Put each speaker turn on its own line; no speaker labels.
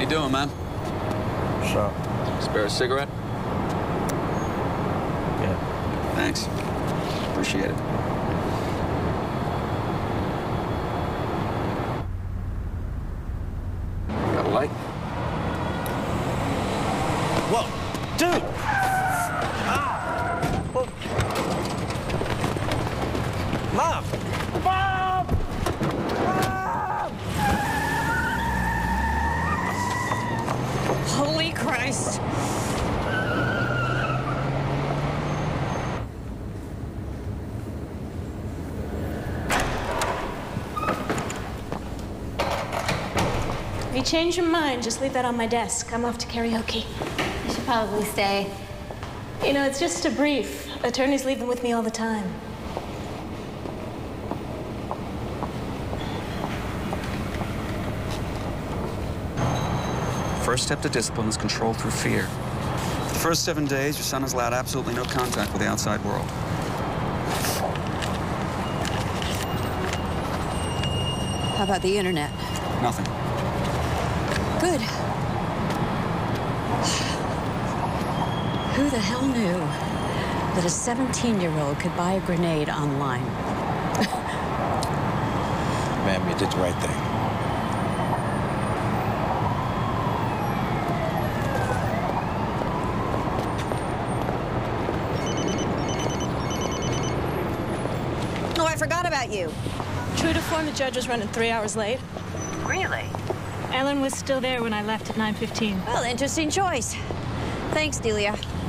you doing, man?
What's up?
Spare a cigarette?
Yeah.
Thanks. Appreciate it. Got a light?
Whoa, dude! Ah! Whoa. Mom! Mom! Mom!
Holy Christ!
If you change your mind, just leave that on my desk. I'm off to karaoke.
You should probably stay.
You know, it's just a brief. Attorneys leave them with me all the time.
First step to discipline is control through fear. The first 7 days, your son is allowed absolutely no contact with the outside world.
How about the internet?
Nothing.
Good. Who the hell knew that a 17-year-old could buy a grenade online?
Ma'am, you did the right thing.
Oh, I forgot about you.
True to form, the judge was running 3 hours late.
Really?
Ellen was still there when I left at 9:15.
Well, interesting choice. Thanks, Delia.